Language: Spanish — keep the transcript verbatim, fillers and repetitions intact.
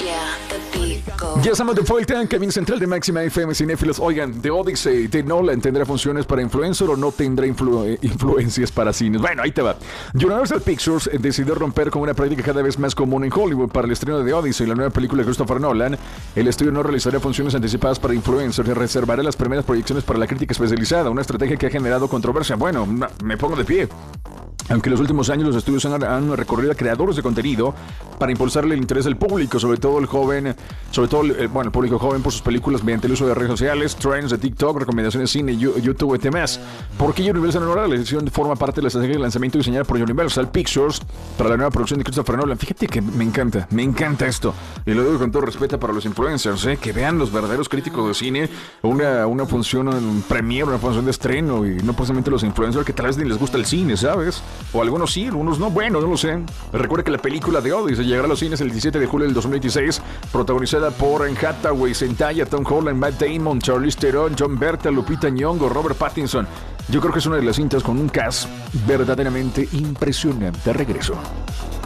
Ya estamos de vuelta en Camino Central de Máxima F M Cinéfilos. Oigan, The Odyssey de Nolan tendrá funciones para influencer o no tendrá influ influencias para cines. Bueno, ahí te va. Universal Pictures decidió romper con una práctica cada vez más común en Hollywood. Para el estreno de The Odyssey, la nueva película de Christopher Nolan, el estudio no realizará funciones anticipadas para influencers y reservará las primeras proyecciones para la crítica especializada, una estrategia que ha generado controversia. Bueno, me pongo de pie. Aunque en los últimos años los estudios han, han recorrido a creadores de contenido para impulsarle el interés del público, sobre todo el joven, sobre todo el, bueno, el público joven por sus películas mediante el uso de redes sociales, trends de TikTok, recomendaciones de cine, YouTube y demás. ¿Por qué Universal Nolan? La decisión forma parte de la estrategia de lanzamiento diseñada por Universal Pictures para la nueva producción de Christopher Nolan. Fíjate que me encanta, me encanta esto. Y lo digo con todo respeto para los influencers, ¿eh? Que vean los verdaderos críticos de cine, una, una función en premiere, una función de estreno, y no precisamente los influencers que tal vez ni les gusta el cine, ¿sabes? O algunos sí, algunos no, bueno, no lo sé. Recuerda que la película de Odyssey llegará a los cines el diecisiete de julio del dos mil veintiséis, protagonizada por Anne Hathaway, Zendaya, Tom Holland, Matt Damon, Charlize Theron, John Berta, Lupita Nyong'o, Robert Pattinson. Yo creo que es una de las cintas con un cast verdaderamente impresionante. Regreso.